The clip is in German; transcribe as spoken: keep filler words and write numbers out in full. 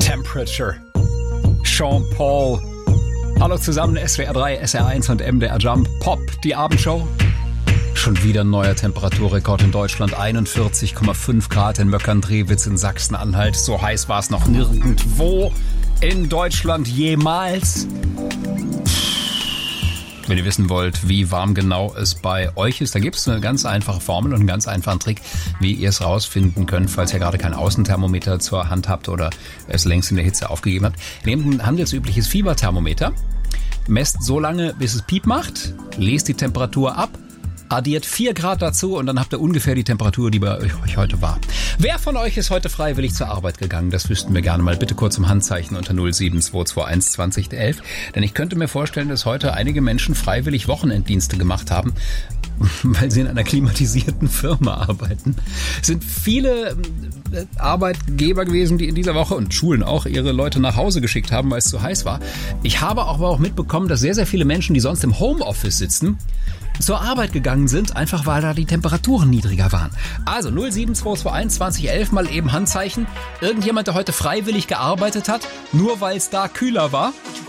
Temperature. Sean Paul. Hallo zusammen, S W R drei, S R eins und M D R Jump. Pop, die Abendshow. Schon wieder ein neuer Temperaturrekord in Deutschland. einundvierzig Komma fünf Grad in Möckern-Drewitz in Sachsen-Anhalt. So heiß war es noch nirgendwo in Deutschland jemals. Wenn ihr wissen wollt, wie warm genau es bei euch ist, da gibt es eine ganz einfache Formel und einen ganz einfachen Trick, wie ihr es rausfinden könnt, falls ihr gerade kein Außenthermometer zur Hand habt oder es längst in der Hitze aufgegeben habt. Nehmt ein handelsübliches Fieberthermometer, messt so lange, bis es Piep macht, lest die Temperatur ab, addiert vier Grad dazu und dann habt ihr ungefähr die Temperatur, die bei euch heute war. Wer von euch ist heute freiwillig zur Arbeit gegangen? Das wüssten wir gerne mal. Bitte kurz um Handzeichen unter null sieben zwei zwei eins zwanzig elf. Denn ich könnte mir vorstellen, dass heute einige Menschen freiwillig Wochenenddienste gemacht haben, weil sie in einer klimatisierten Firma arbeiten. Es sind viele Arbeitgeber gewesen, die in dieser Woche und Schulen auch ihre Leute nach Hause geschickt haben, weil es zu heiß war. Ich habe aber auch mitbekommen, dass sehr, sehr viele Menschen, die sonst im Homeoffice sitzen, zur Arbeit gegangen sind, einfach weil da die Temperaturen niedriger waren. Also null sieben zwei zwei eins zwanzig elf mal eben Handzeichen. Irgendjemand, der heute freiwillig gearbeitet hat, nur weil es da kühler war.